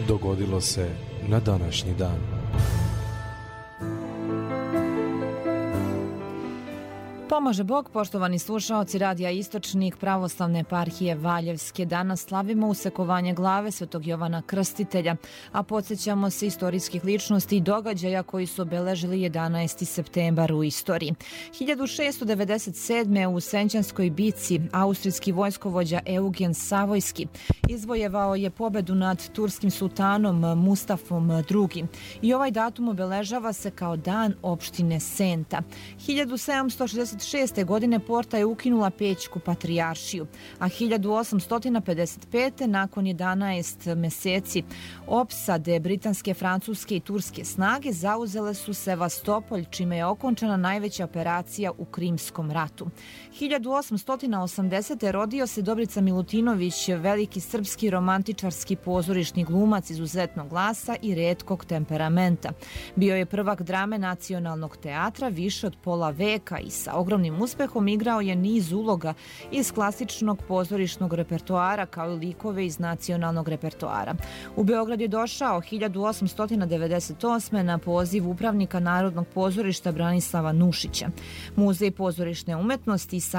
dogodilo se na današnji dan. Pomaže Bog, poštovani slušaoci Radija Istočnik Pravoslavne eparhije Valjevske. Danas slavimo usekovanje glave Svetog Jovana Krstitelja, a podsjećamo se istorijskih ličnosti i događaja koji su obeležili 11. septembar u istoriji. 1697. u Senčanskoj bici austrijski vojskovođa Eugen Savojski izvojevao je pobedu nad turskim sultanom Mustafom II. I ovaj datum obeležava se kao dan opštine Senta. 1766. godine Porta je ukinula Pećku patrijaršiju, a 1855. nakon 11 meseci opsade britanske, francuske i turske snage zauzele su Sevastopolj, čime je okončana najveća operacija u Krimskom ratu. 1880. rodio se Dobrica Milutinović, veliki srpski romantičarski pozorišni glumac izuzetnog glasa i retkog temperamenta. Bio je prvak drame Nacionalnog teatra više od pola veka i sa ogromnim uspehom igrao je niz uloga iz klasičnog pozorišnog repertoara kao i likove iz nacionalnog repertoara. U Beograd je došao 1898. na poziv upravnika Narodnog pozorišta Branislava Nušića. Muzej pozorišne umetnosti i